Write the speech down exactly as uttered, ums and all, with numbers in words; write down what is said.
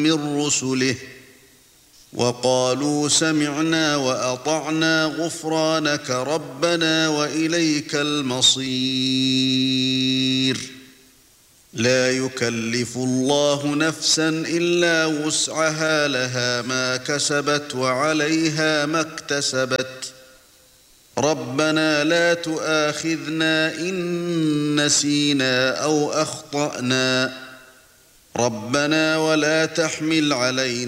من رسله وقالوا سمعنا وأطعنا غفرانك ربنا وإليك المصير لا يكلف الله نفسا إلا وسعها لها ما كسبت وعليها ما اكتسبت ربنا لا تؤاخذنا إن نسينا أو أخطأنا ربنا ولا تحمل علينا